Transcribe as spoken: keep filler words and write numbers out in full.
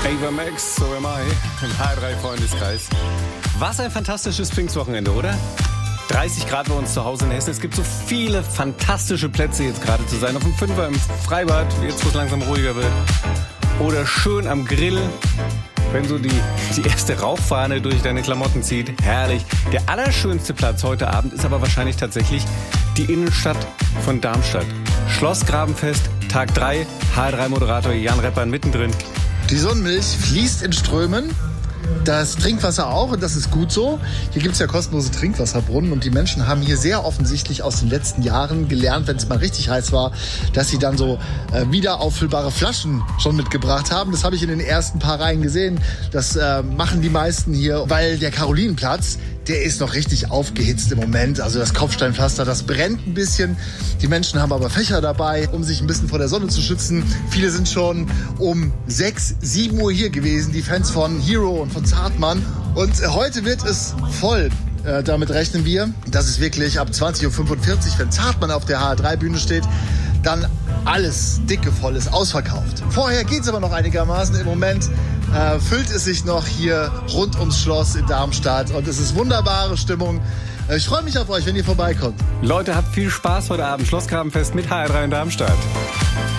Ava Max, So Am I, im H drei Freundeskreis. Was ein fantastisches Pfingstwochenende, oder? dreißig Grad bei uns zu Hause in Hessen. Es gibt so viele fantastische Plätze jetzt gerade zu sein. Auf dem Fünfer im Freibad, jetzt wo es langsam ruhiger wird. Oder schön am Grill, wenn so die, die erste Rauchfahne durch deine Klamotten zieht. Herrlich. Der allerschönste Platz heute Abend ist aber wahrscheinlich tatsächlich die Innenstadt von Darmstadt. Schloss Grabenfest, Tag drei, H drei Moderator Jan Reppan mittendrin. Die Sonnenmilch fließt in Strömen. Das Trinkwasser auch, und das ist gut so. Hier gibt es ja kostenlose Trinkwasserbrunnen und die Menschen haben hier sehr offensichtlich aus den letzten Jahren gelernt, wenn es mal richtig heiß war, dass sie dann so äh, wieder auffüllbare Flaschen schon mitgebracht haben. Das habe ich in den ersten paar Reihen gesehen. Das äh, machen die meisten hier, weil der Karolinenplatz, der ist noch richtig aufgehitzt im Moment. Also das Kopfsteinpflaster, das brennt ein bisschen. Die Menschen haben aber Fächer dabei, um sich ein bisschen vor der Sonne zu schützen. Viele sind schon um sechs, sieben Uhr hier gewesen, die Fans von Hero und von Zartmann. Und heute wird es voll. Äh, damit rechnen wir, dass es wirklich ab zwanzig Uhr fünfundvierzig, wenn Zartmann auf der H drei Bühne steht, dann alles dicke voll ist, ausverkauft. Vorher geht es aber noch einigermaßen. Im Moment äh, füllt es sich noch hier rund ums Schloss in Darmstadt und es ist wunderbare Stimmung. Äh, ich freue mich auf euch, wenn ihr vorbeikommt. Leute, habt viel Spaß heute Abend. Schloss Grabenfest mit H drei in Darmstadt.